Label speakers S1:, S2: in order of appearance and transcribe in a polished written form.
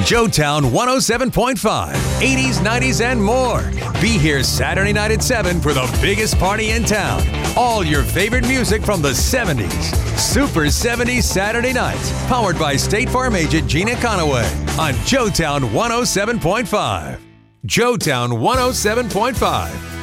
S1: Joetown 107.5, 80s, 90s, and more. Be here Saturday night at 7 for the biggest party in town. All your favorite music from the 70s. Super 70s Saturday nights. Powered by State Farm agent Gina Conaway on Joetown 107.5. Joetown 107.5.